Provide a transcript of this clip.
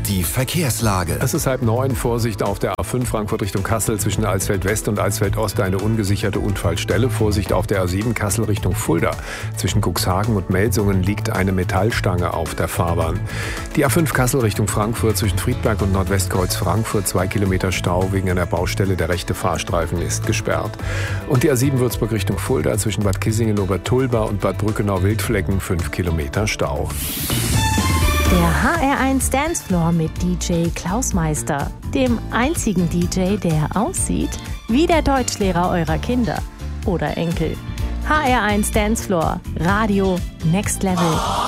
Die Verkehrslage. Es ist 8:30. Vorsicht auf der A5 Frankfurt Richtung Kassel zwischen Alsfeld West und Alsfeld Ost eine ungesicherte Unfallstelle. Vorsicht auf der A7 Kassel Richtung Fulda. Zwischen Cuxhagen und Melsungen liegt eine Metallstange auf der Fahrbahn. Die A5 Kassel Richtung Frankfurt zwischen Friedberg und Nordwestkreuz Frankfurt 2 Kilometer Stau wegen einer Baustelle. Der rechte Fahrstreifen ist gesperrt. Und die A7 Würzburg Richtung Fulda zwischen Bad Kissingen-Obertulba und Bad Brückenau-Wildflecken 5 Kilometer Stau. Der HR1 Dancefloor mit DJ Klaus Meister, dem einzigen DJ, der aussieht wie der Deutschlehrer eurer Kinder oder Enkel. HR1 Dancefloor, Radio Next Level.